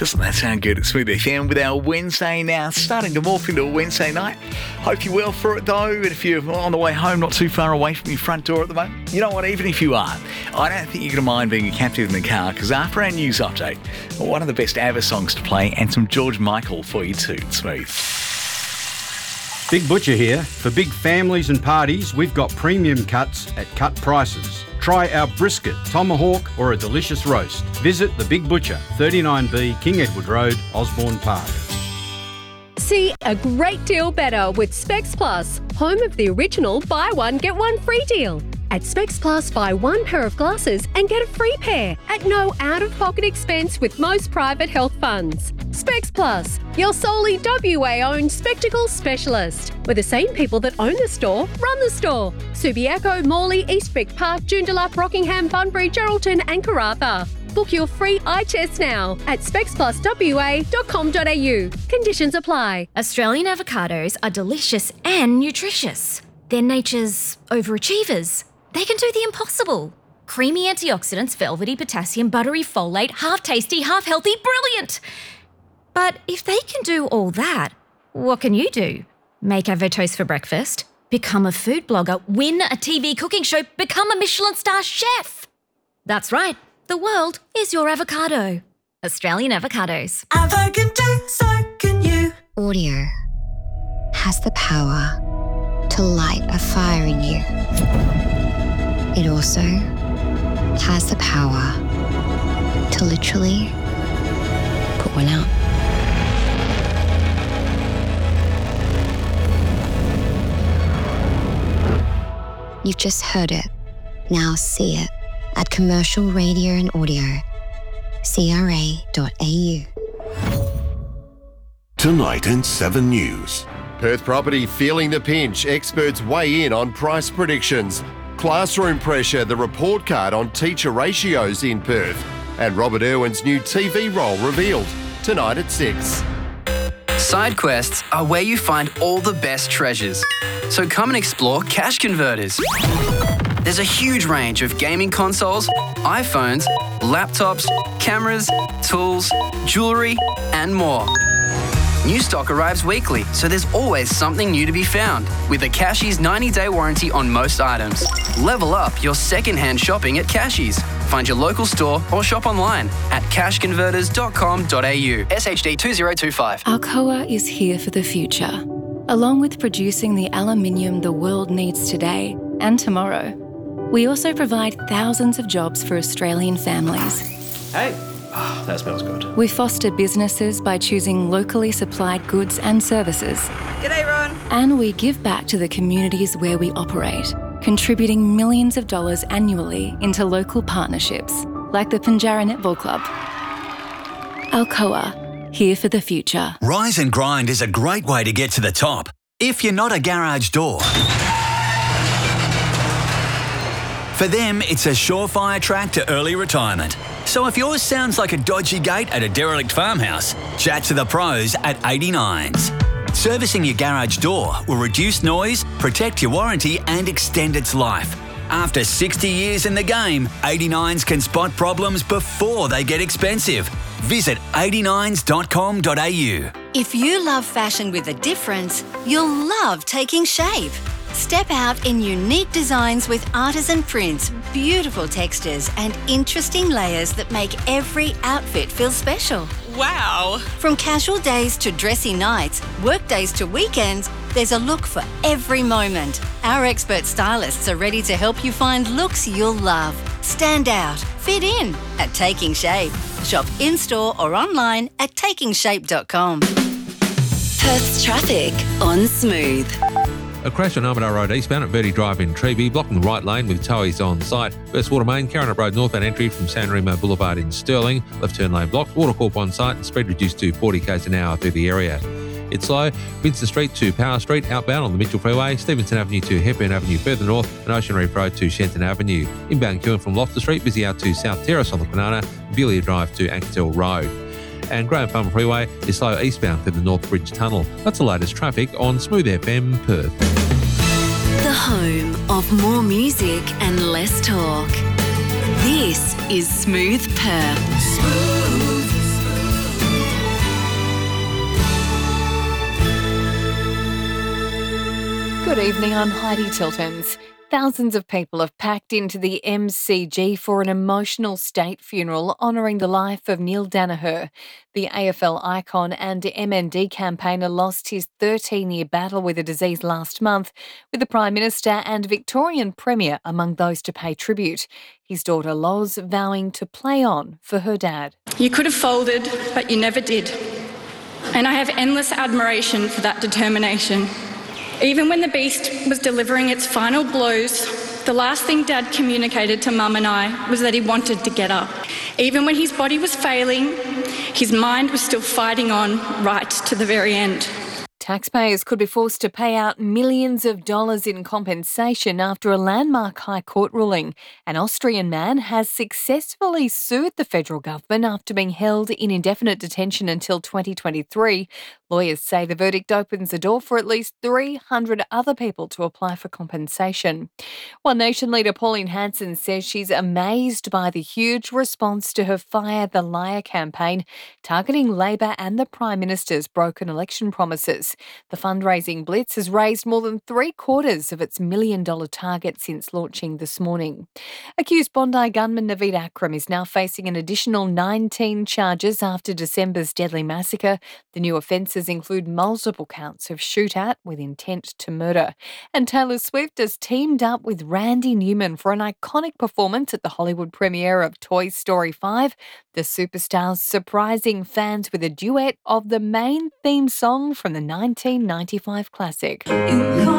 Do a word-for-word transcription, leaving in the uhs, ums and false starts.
Doesn't that sound good at Smooth F M with our Wednesday now starting to morph into a Wednesday night? Hope you're well for it though, and if you're on the way home not too far away from your front door at the moment, you know what, even if you are, I don't think you're going to mind being a captive in the car, because after our news update, one of the best ABBA songs to play and some George Michael for you too. Smooth. Big Butcher here. For big families and parties, we've got premium cuts at cut prices. Try our brisket, tomahawk or a delicious roast. Visit The Big Butcher, thirty-nine B King Edward Road, Osborne Park. See a great deal better with Specs Plus, home of the original buy one, get one free deal. At Specs Plus, buy one pair of glasses and get a free pair at no out-of-pocket expense with most private health funds. Specs Plus, your solely W A-owned spectacle specialist, where the same people that own the store run the store. Subiaco, Morley, Eastwick Park, Joondalup, Rockingham, Bunbury, Geraldton and Karratha. Book your free eye test now at specs plus w a dot com dot a u. Conditions apply. Australian avocados are delicious and nutritious. They're nature's overachievers. They can do the impossible. Creamy antioxidants, velvety potassium, buttery folate, half tasty, half healthy, brilliant. But if they can do all that, what can you do? Make avotoast for breakfast, become a food blogger, win a T V cooking show, become a Michelin star chef. That's right. The world is your avocado. Australian avocados. Avo can do, so can you. Audio has the power to light a fire in you. It also has the power to literally put one out. You've just heard it. Now see it at Commercial Radio and Audio, c r a dot a u. Tonight in Seven News. Perth Property feeling the pinch. Experts weigh in on price predictions. Classroom pressure, the report card on teacher ratios in Perth. And Robert Irwin's new T V role revealed. Tonight at six. Side quests are where you find all the best treasures. So come and explore Cash Converters. There's a huge range of gaming consoles, iPhones, laptops, cameras, tools, jewellery, and more. New stock arrives weekly, so there's always something new to be found. With a Cashies ninety-day warranty on most items. Level up your second-hand shopping at Cashies. Find your local store or shop online at cash converters dot com dot a u. S H D two zero two five. Alcoa is here for the future. Along with producing the aluminium the world needs today and tomorrow, we also provide thousands of jobs for Australian families. Hey, oh, that smells good. We foster businesses by choosing locally supplied goods and services. G'day, Ron. And we give back to the communities where we operate, contributing millions of dollars annually into local partnerships, like the Pinjarra Netball Club. Alcoa, here for the future. Rise and Grind is a great way to get to the top. If you're not a garage door. For them, it's a surefire track to early retirement. So if yours sounds like a dodgy gate at a derelict farmhouse, chat to the pros at eighty-nines. Servicing your garage door will reduce noise, protect your warranty and extend its life. After sixty years in the game, eighty-nines can spot problems before they get expensive. Visit eighty-nines dot com dot a u. If you love fashion with a difference, you'll love Taking Shape. Step out in unique designs with artisan prints, beautiful textures and interesting layers that make every outfit feel special. Wow! From casual days to dressy nights, work days to weekends, there's a look for every moment. Our expert stylists are ready to help you find looks you'll love. Stand out, fit in at Taking Shape. Shop in-store or online at taking shape dot com. Perth's traffic on Smooth. A crash on Armadale Road eastbound at Verdi Drive in Treeby, blocking the right lane with towies on site. First water main, Karrinyup Road northbound entry from San Remo Boulevard in Stirling. Left turn lane blocked, water corp on site and speed reduced to forty k's an hour through the area. It's slow. Windsor Street to Power Street, outbound on the Mitchell Freeway, Stevenson Avenue to Hepburn Avenue further north, and Ocean Reef Road to Shenton Avenue. Inbound queuing from Loftus Street, busy out to South Terrace on the Banana, Belia Drive to Anketel Road. And Graham Farmer Freeway is slow eastbound through the North Bridge Tunnel. That's the latest traffic on Smooth F M Perth. The home of more music and less talk. This is Smooth Perth. Smooth. Good evening, I'm Heidi Tiltons. Thousands of people have packed into the M C G for an emotional state funeral honouring the life of Neil Danaher. The A F L icon and M N D campaigner lost his thirteen-year battle with the disease last month, with the Prime Minister and Victorian Premier among those to pay tribute. His daughter Loz vowing to play on for her dad. You could have folded, but you never did. And I have endless admiration for that determination. Even when the beast was delivering its final blows, the last thing Dad communicated to Mum and I was that he wanted to get up. Even when his body was failing, his mind was still fighting on right to the very end. Taxpayers could be forced to pay out millions of dollars in compensation after a landmark High Court ruling. An Austrian man has successfully sued the federal government after being held in indefinite detention until twenty twenty-three. Lawyers say the verdict opens the door for at least three hundred other people to apply for compensation. One Nation leader Pauline Hanson says she's amazed by the huge response to her Fire the Liar campaign, targeting Labor and the Prime Minister's broken election promises. The fundraising blitz has raised more than three quarters of its million dollar target since launching this morning. Accused Bondi gunman Naveed Akram is now facing an additional nineteen charges after December's deadly massacre. The new offences include multiple counts of shootout with intent to murder. And Taylor Swift has teamed up with Randy Newman for an iconic performance at the Hollywood premiere of Toy Story five. The superstar's surprising fans with a duet of the main theme song from the nineteen ninety-five classic.